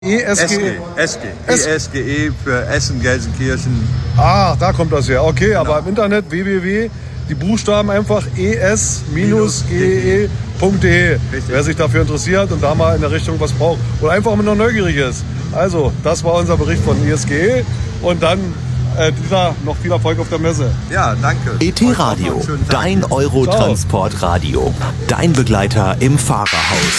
ESGE. ESGE für Essen, Gelsenkirchen. Ah, da kommt das her. Okay, genau. Aber im Internet www, die Buchstaben einfach es-gee.de. Wer sich dafür interessiert und da mal in der Richtung was braucht oder einfach mal noch neugierig ist. Also, das war unser Bericht von ESGE und dann Dieter, noch viel Erfolg auf der Messe. Ja, danke. ET Radio, dein Eurotransportradio, dein Begleiter im Fahrerhaus.